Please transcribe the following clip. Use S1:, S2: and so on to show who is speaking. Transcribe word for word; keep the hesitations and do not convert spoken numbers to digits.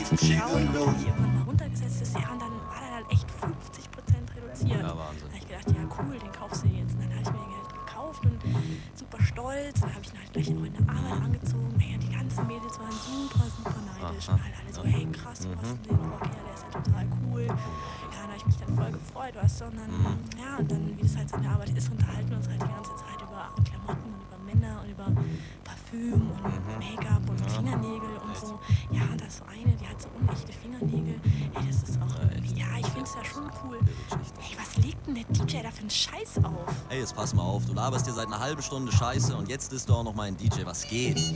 S1: bisschen geschaut, ob die irgendwann mal runtergesetzt ist. Ja, und dann war der halt echt fünfzig Prozent reduziert.
S2: Ja, Wahnsinn.
S1: Da habe ich gedacht, ja cool, den kaufst du jetzt. Und dann habe ich mir den halt gekauft und super stolz. Dann habe ich ihn halt gleich in meine Arbeit angezogen. Ey, und die ganzen Mädels waren super, super neidisch. Und halt alle so, hey krass, wo hast du den Rock her? Der ist ja total cool. Ja, dann habe ich mich dann voll gefreut, weißt du. Und dann, ja, und dann, wie das halt so in der Arbeit ist, unterhalten wir uns halt die ganze Zeit über Klamotten und über Männer und über Parfüm und Make-up und Fingernägel und so. Ja, und da ist so eine, die hat so unechte Fingernägel. Ey, das ist auch irgendwie, ja, ich finde es ja schon cool. Ey, was legt denn der D J da für einen Scheiß auf?
S2: Ey, jetzt pass mal auf, du laberst dir seit einer halben Stunde Scheiße und jetzt ist du auch noch mein D J, was geht?